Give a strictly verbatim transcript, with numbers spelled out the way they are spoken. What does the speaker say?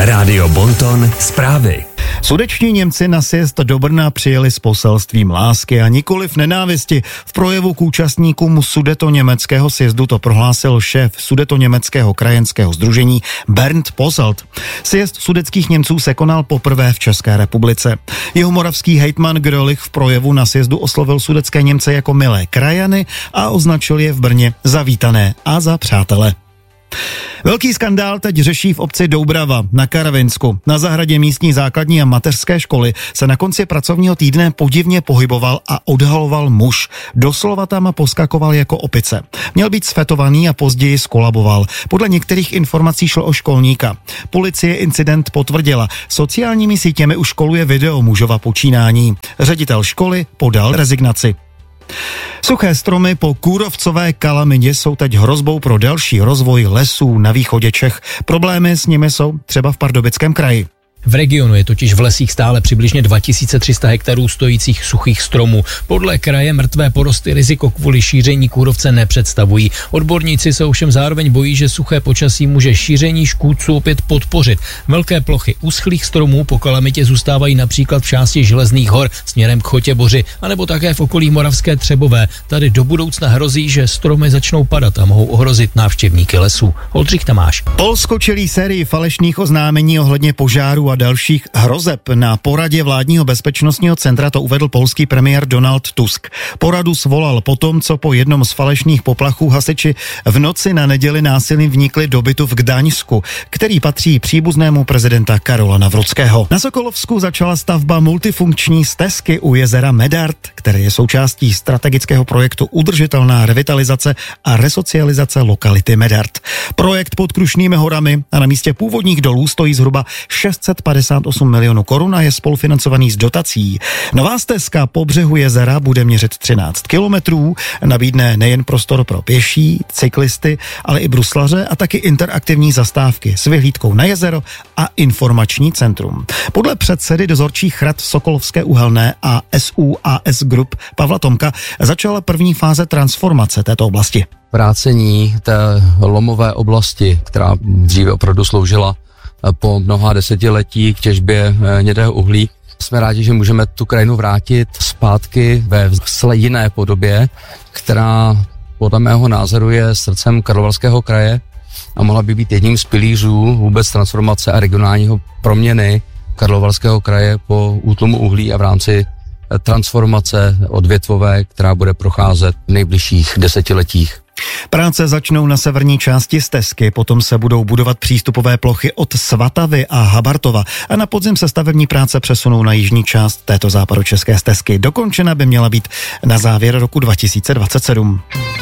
Rádio Bonton zprávy. Sudetští Němci na sjezd do Brna přijeli s poselstvím lásky a nikoliv nenávisti. V projevu k účastníkům sudetoněmeckého sjezdu to prohlásil šéf sudetoněmeckého krajanského sdružení Bernd Posselt. Sjezd sudetských Němců se konal poprvé v České republice. Jeho moravský hejtman Grölich v projevu na sjezdu oslovil sudetské Němce jako milé krajany a označil je v Brně za vítané a za přátele. Velký skandál teď řeší v obci Doubrava na Karavinsku. Na zahradě místní základní a mateřské školy se na konci pracovního týdne podivně pohyboval a odhaloval muž. Doslova tam poskakoval jako opice. Měl být sfetovaný a později skolaboval. Podle některých informací šlo o školníka. Policie incident potvrdila. Sociálními sítěmi už školuje video mužova počínání. Ředitel školy podal rezignaci. Suché stromy po kůrovcové kalamitě jsou teď hrozbou pro další rozvoj lesů na východě Čech. Problémy s nimi jsou třeba v Pardubickém kraji. V regionu je totiž v lesích stále přibližně dva tisíce tři sta hektarů stojících suchých stromů. Podle kraje mrtvé porosty riziko kvůli šíření kůrovce nepředstavují. Odborníci se ovšem zároveň bojí, že suché počasí může šíření škůdců opět podpořit. Velké plochy uschlých stromů po kalamitě zůstávají například v části Železných hor směrem k Chotěboři, anebo také v okolí Moravské Třebové. Tady do budoucna hrozí, že stromy začnou padat a mohou ohrozit návštěvníky lesů. Oldřich Tamáš. Polsko čelí sérii falešných oznámení ohledně požáru a dalších hrozeb. Na poradě vládního bezpečnostního centra to uvedl polský premiér Donald Tusk. Poradu svolal potom, co po jednom z falešných poplachů hasiči v noci na neděli násilím vnikli do bytu v Gdaňsku, který patří příbuznému prezidenta Karola Nawrockiho. Na Sokolovsku začala stavba multifunkční stezky u jezera Medard, které je součástí strategického projektu Udržitelná revitalizace a resocializace lokality Medard. Projekt pod Krušnými horami a na místě původních dolů stojí zhruba šest set padesát osm milionů korun a je spolufinancovaný z dotací. Nová stezka po břehu jezera bude měřit třináct kilometrů, nabídne nejen prostor pro pěší, cyklisty, ale i bruslaře a taky interaktivní zastávky s vyhlídkou na jezero a informační centrum. Podle předsedy dozorčích rad Sokolovské uhelné a S U A S Group Pavla Tomka začala první fáze transformace této oblasti. Vrácení té lomové oblasti, která dříve opravdu sloužila po mnoha desetiletí k těžbě hnědého uhlí. Jsme rádi, že můžeme tu krajinu vrátit zpátky ve jiné podobě, která podle mého názoru je srdcem Karlovarského kraje a mohla by být jedním z pilířů vůbec transformace a regionálního proměny Karlovarského kraje po útlumu uhlí a v rámci transformace odvětvové, která bude procházet v nejbližších desetiletích. Práce začnou na severní části stezky, potom se budou budovat přístupové plochy od Svatavy a Habartova a na podzim se stavební práce přesunou na jižní část této západočeské stezky. Dokončena by měla být na závěr roku dva tisíce dvacet sedm.